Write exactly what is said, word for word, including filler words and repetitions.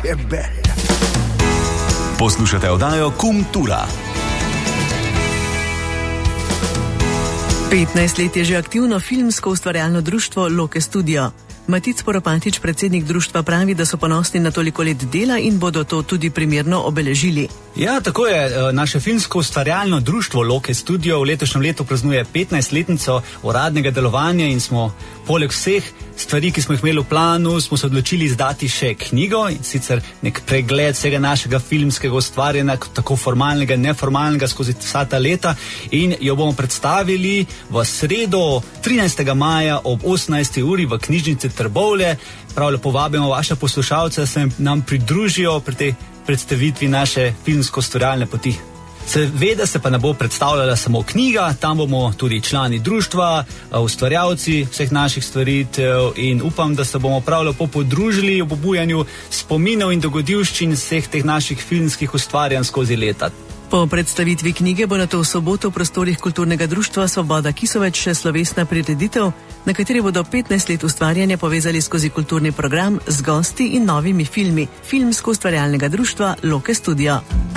Čebel. Poslušate oddajo Kultura. petnajst let je že aktivno filmsko ustvarjalno društvo Loke Studio. Matic Poropatič, predsednik društva, pravi, da so ponosni na toliko let dela in bodo to tudi primerno obeležili. Ja, tako je. Naše filmsko ustvarjalno društvo Loke Studio v letošnjem letu praznuje petnajstletnico uradnega delovanja in smo poleg vseh stvari, ki smo jih imeli v planu, smo se odločili izdati še knjigo, in sicer nek pregled vsega našega filmskega ustvarjanja, tako formalnega in neformalnega skozi vsa ta leta, in jo bomo predstavili v sredo trinajstega maja ob osemnajsti uri v knjižnici Trbovlje. Prav lepo vabimo vaše poslušalce, da se nam pridružijo pri tej predstavitvi naše filmsko ustvarjalne poti. Seveda se pa ne bo predstavljala samo knjiga, tam bomo tudi člani društva, ustvarjalci vseh naših stvaritev, in upam, da se bomo prav lepo podružili ob obujanju spominov in dogodivščin vseh teh naših filmskih ustvarjanj skozi leta. Po predstavitvi knjige bo nato v soboto v prostorih Kulturnega društva Svoboda Kisoveč še slovesna prireditev, na kateri bodo petnajst let ustvarjanja povezali skozi kulturni program z gosti in novimi filmi filmsko ustvarjalnega društva Loke Studio.